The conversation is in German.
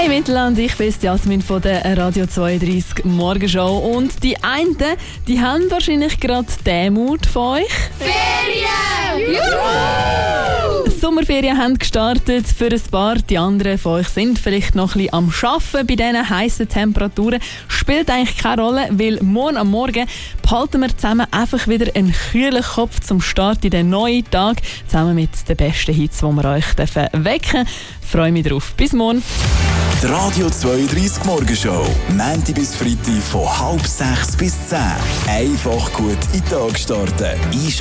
Mittelland, ich bin Jasmin von der Radio 32 Morgenshow. Und die einen, die haben wahrscheinlich gerade den Mut von euch. Ferien! Juhu! Sommerferien haben gestartet für ein paar. Die anderen von euch sind vielleicht noch ein bisschen am Arbeiten. Bei diesen heissen Temperaturen spielt eigentlich keine Rolle, weil morgen am Morgen behalten wir zusammen einfach wieder einen kühlen Kopf zum Start in den neuen Tag. Zusammen mit den besten Hits, die wir euch wecken dürfen. Ich freue mich drauf. Bis morgen. Die Radio 32 Morgenshow. Montag bis Freitag von 5:30 bis 10. Einfach gut in den Tag starten.